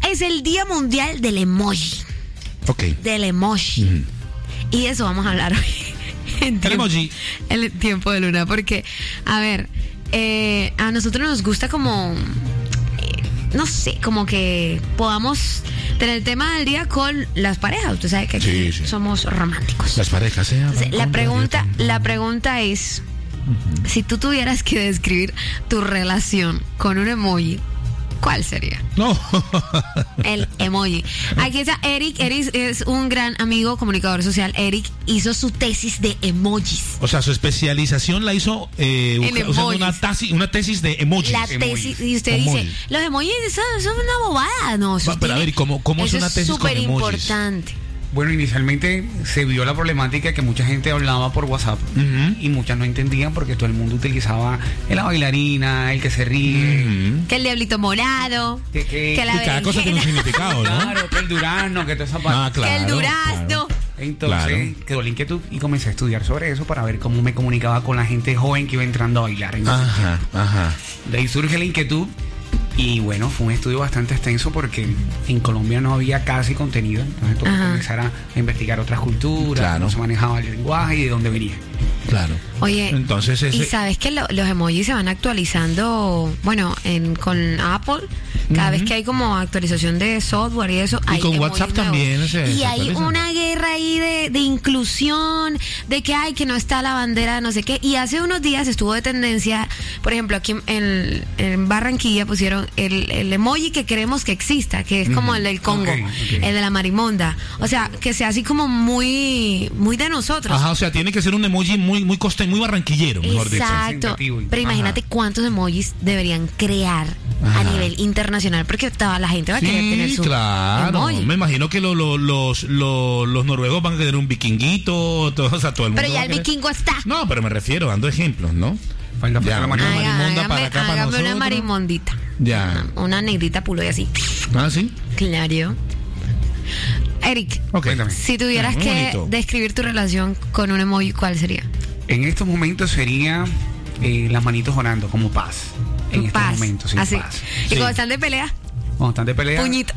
es el Día Mundial del Emoji. Ok. Del emoji. Y de eso vamos a hablar hoy. El emoji. El tiempo de luna. Porque, a ver, a nosotros nos gusta como... no sé, como que podamos tener el tema del día con las parejas. Usted sabe que aquí somos románticos. Las parejas, Entonces, la pregunta es, si tú tuvieras que describir tu relación con un emoji, ¿cuál sería? No. El emoji. Aquí está Eric. Eric es un gran amigo, comunicador social. Eric hizo su tesis de emojis. O sea, su especialización la hizo usando una tesis de emojis. La tesis, y usted dice, los emojis son una bobada. No, pero a ver, ¿cómo es una tesis con emojis? Es súper importante. Bueno, inicialmente se vio la problemática que mucha gente hablaba por WhatsApp y muchas no entendían porque todo el mundo utilizaba la bailarina, el que se ríe, que el diablito morado, que la cada cosa tiene un significado, ¿no? Claro, que el durazno, que toda esa parte. Que el durazno. Entonces quedó la inquietud y comencé a estudiar sobre eso para ver cómo me comunicaba con la gente joven que iba entrando a bailar. De ahí surge la inquietud. Y bueno, fue un estudio bastante extenso porque en Colombia no había casi contenido. Entonces tuve que comenzar a investigar otras culturas, cómo se manejaba el lenguaje y de dónde venía. Claro. Oye, entonces y sabes que los emojis se van actualizando, bueno, con Apple, cada vez que hay como actualización de software y eso, hay con WhatsApp también. Y hay una guerra ahí de inclusión, de que no está la bandera, no sé qué. Y hace unos días estuvo de tendencia, por ejemplo, aquí en Barranquilla pusieron el emoji que queremos que exista, que es como el del Congo, el de la marimonda. O sea, que sea así como muy de nosotros. Ajá, o sea, tiene que ser un emoji muy costeño, muy barranquillero, mejor dicho. Exacto. Pero imagínate cuántos emojis deberían crear a nivel internacional, porque toda la gente va a querer tener su emoji. Me imagino que los noruegos van a querer un vikinguito, todo el mundo. Pero ya el vikingo está. No, pero me refiero, dando ejemplos, ¿no? Hágame una marimondita. Ya. Una negrita pulo y así. Ah, sí. Claro. Eric, si tuvieras que describir tu relación con un emoji, ¿cuál sería? En estos momentos sería las manitos orando, como paz. En estos momentos, sí, así. Paz. ¿Y cuando están de pelea? Cuando están de pelea. Puñito.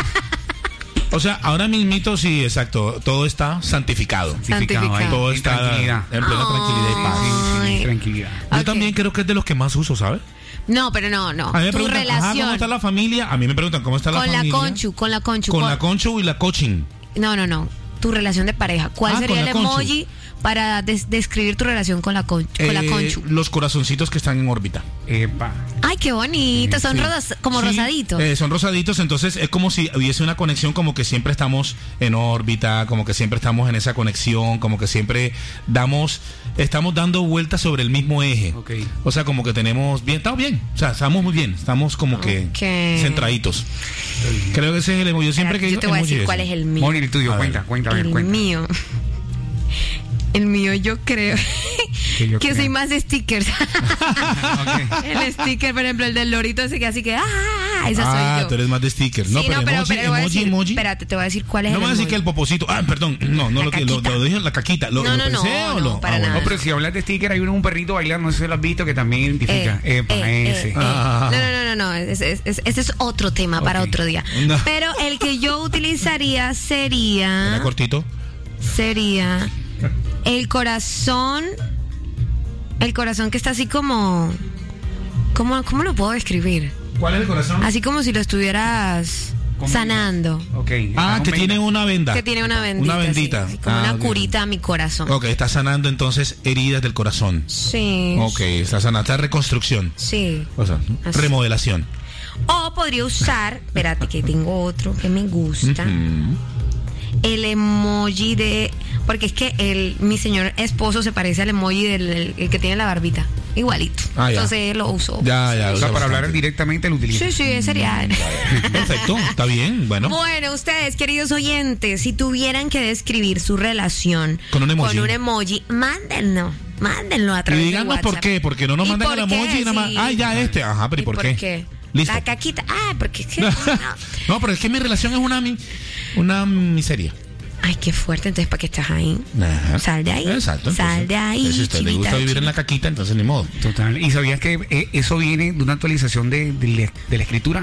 O sea, ahora mismito, sí, exacto. Todo está santificado. Todo está en plena tranquilidad y paz. Sí, tranquilidad. Yo también creo que es de los que más uso, ¿sabes? No, pero no. A mí me tu preguntan, relación. ¿cómo está la familia? A mí me preguntan, ¿cómo está la familia? Con la conchu. Con la conchu y la coaching. No. Tu relación de pareja. ¿Cuál sería el emoji para describir tu relación con la conchu? Los corazoncitos que están en órbita. Ay, qué bonito. Son rosaditos. Son rosaditos, entonces es como si hubiese una conexión, como que siempre estamos en órbita, como que siempre estamos en esa conexión, como que siempre estamos dando vueltas sobre el mismo eje. O sea, como que estamos bien, o sea, estamos muy bien, estamos como que centraditos. Creo que ese es el emoji. Yo te voy a decir cuál es el mío. Moni, el tuyo, cuenta. Mío. El mío, yo creo que soy más de stickers. El sticker, por ejemplo, el del lorito ese que así que esa soy yo. Tú eres más de stickers. No, pero emoji. Espérate, te voy a decir cuál es no el me vas a decir que el poposito. Perdón. No, lo dije la caquita. ¿Lo pensé o no? Para nada. No, pero si hablas de sticker, hay un perrito bailando, no sé si lo has visto, que también identifica. Ese. No. Ese es otro tema para otro día. No. Pero el que yo utilizaría sería... ¿Era cortito? Sería... El corazón que está así como... ¿Cómo lo puedo describir? ¿Cuál es el corazón? Así como si lo estuvieras sanando. Que tiene una venda. Que tiene una bendita. Una bendita. Sí, como una curita a mi corazón. Está sanando entonces heridas del corazón. Sí. Está sanando. Está reconstrucción. Sí. O sea, remodelación. O podría usar, espérate que tengo otro que me gusta. El emoji de... Porque es que mi señor esposo se parece al emoji del el que tiene la barbita. Igualito. Entonces lo uso. O sea, para hablar directamente lo utilizo. Sí, sería. Perfecto, está bien, bueno. Bueno, ustedes, queridos oyentes, si tuvieran que describir su relación con un emoji, mándenlo a través de díganos WhatsApp. por qué, porque no nos mandan el emoji nada más. Pero ¿y por qué? ¿Listo? La caquita. Porque es que... No, pero es que mi relación es una miseria. Ay, qué fuerte, entonces ¿para qué estás ahí? Sal de ahí. Exacto. Sal de ahí. Si a usted le gusta vivir en la caquita, entonces ni modo. Total. ¿Y sabías que eso viene de una actualización de la escritura?